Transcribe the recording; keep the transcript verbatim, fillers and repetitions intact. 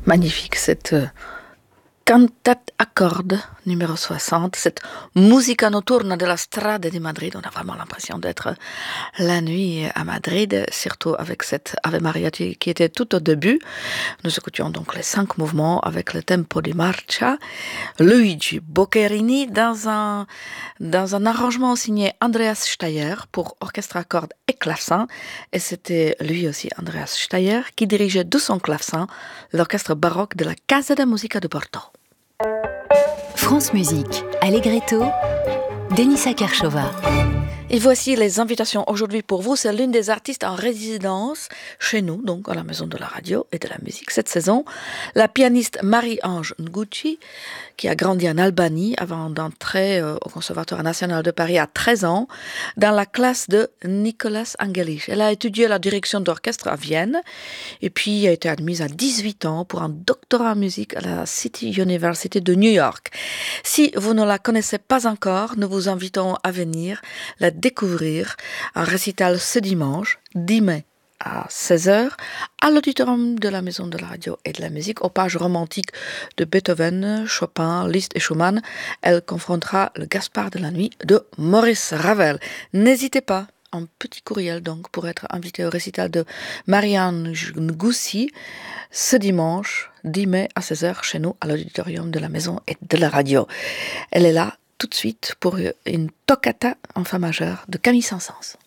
Magnifique cette euh, cantate à cordes numéro soixante, cette musica notturna de la Strada di Madrid. On a vraiment l'impression d'être la nuit à Madrid, surtout avec cette Ave Maria qui était tout au début. Nous écoutions donc les cinq mouvements avec le tempo di marcia. Luigi Boccherini dans un, dans un arrangement signé Andreas Steyr pour orchestre à cordes et clavecin. Et c'était lui aussi, Andreas Steyr, qui dirigeait de son clavecin l'orchestre baroque de la Casa da Musica de Porto. France Musique, Allegretto, Denisa Kershova. Et voici les invitations aujourd'hui pour vous. C'est l'une des artistes en résidence chez nous, donc à la Maison de la Radio et de la Musique cette saison. La pianiste Marie-Ange Ngucci, qui a grandi en Albanie avant d'entrer au Conservatoire national de Paris à treize ans, dans la classe de Nicolas Angelich. Elle a étudié la direction d'orchestre à Vienne et puis a été admise à dix-huit ans pour un doctorat en musique à la City University de New York. Si vous ne la connaissez pas encore, nous vous invitons à venir la découvrir un récital ce dimanche, dix mai à seize heures, à l'auditorium de la Maison de la Radio et de la Musique, aux pages romantiques de Beethoven, Chopin, Liszt et Schumann. Elle confrontera le Gaspard de la nuit de Maurice Ravel. N'hésitez pas, un petit courriel donc pour être invité au récital de Marie-Ange Ngucci ce dimanche, dix mai à seize heures, chez nous, à l'auditorium de la Maison et de la Radio. Elle est là tout de suite pour une toccata en fa majeur de Camille Saint-Saëns.